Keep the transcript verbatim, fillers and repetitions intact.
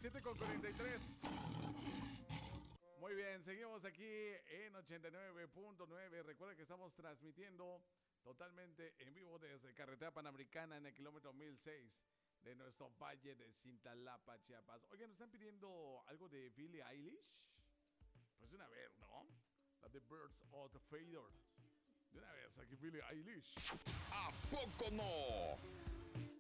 siete con cuarenta y tres. Muy bien, seguimos aquí en ochenta y nueve punto nueve. Recuerda que estamos transmitiendo totalmente en vivo desde Carretera Panamericana en el kilómetro mil seis de nuestro valle de Cintalapa, Chiapas. Oigan, nos están pidiendo algo de Billie Eilish. Pues de una vez, ¿no? La de Birds of the Feather. De una vez, aquí Billie Eilish. ¿A poco no?